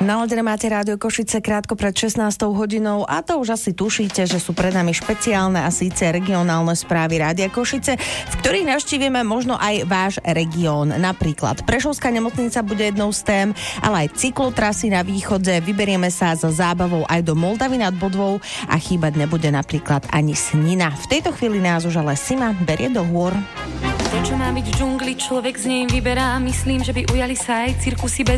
Naladené máte Rádio Košice krátko pred 16. hodinou a to už asi tušíte, že sú pred nami špeciálne a síce regionálne správy Rádia Košice, v ktorých navštívime možno aj váš región. Napríklad Prešovská nemocnica bude jednou z tém, ale aj cyklotrasy na východe, vyberieme sa za zábavou aj do Moldavy nad Bodvou a chýbať nebude napríklad ani Snina. V tejto chvíli nás už ale Sima berie do hôr. To, čo má byť v džungli, človek z nej vyberá. Myslím, že by ujali sa aj cirkusy bez